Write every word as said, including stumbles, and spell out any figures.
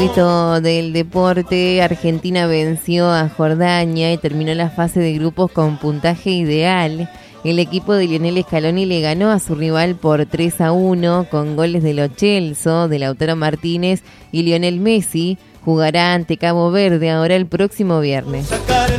Esto del deporte, Argentina venció a Jordania y terminó la fase de grupos con puntaje ideal. El equipo de Lionel Scaloni le ganó a su rival por tres a uno con goles de Lo Celso, de Lautaro Martínez y Lionel Messi. Jugará ante Cabo Verde ahora el próximo viernes.